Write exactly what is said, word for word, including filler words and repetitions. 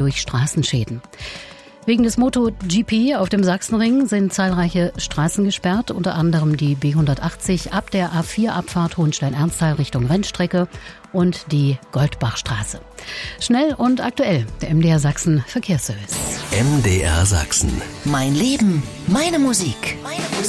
durch Straßenschäden. Wegen des MotoGP auf dem Sachsenring sind zahlreiche Straßen gesperrt, unter anderem die B hundertachtzig ab der A vier Abfahrt Hohenstein-Ernsthal Richtung Rennstrecke und die Goldbachstraße. Schnell und aktuell, der M D R Sachsen Verkehrsservice. M D R Sachsen. Mein Leben, meine Musik. Meine Musik.